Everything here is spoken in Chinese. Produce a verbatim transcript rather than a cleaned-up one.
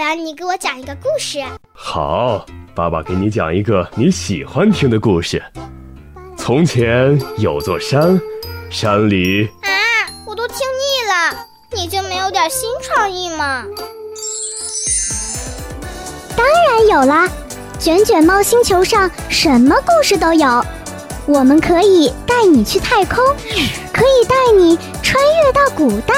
卷，你给我讲一个故事。 好，爸爸给你讲一个你喜欢听的故事。从前有座山，山里…… 啊，我都听腻了，你就没有点新创意吗？ 当然有啦，卷卷猫星球上什么故事都有。我们可以带你去太空，可以带你穿越到古代。